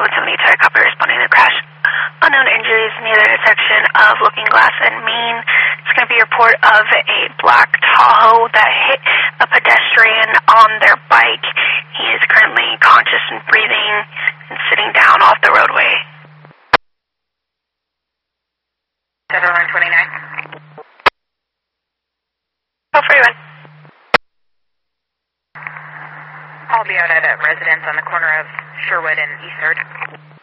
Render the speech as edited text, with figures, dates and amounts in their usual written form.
170 to copy responding to crash. Unknown injuries near the intersection of Looking Glass and Main. It's going to be a report of a black Tahoe that hit a pedestrian on their bike. He is currently conscious and breathing and sitting down off the roadway. 729. Oh, 41. I'll be out at a residence on the corner of Sherwood and East 3rd.